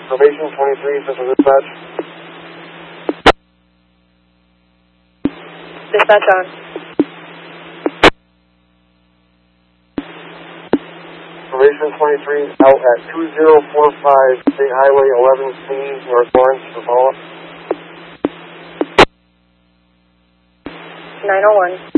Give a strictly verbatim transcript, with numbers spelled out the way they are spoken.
Probation twenty-three, Central Dispatch. Dispatch on. Probation twenty-three, out at two zero four five State Highway eleven C, North Lawrence, Rapala. nine oh one.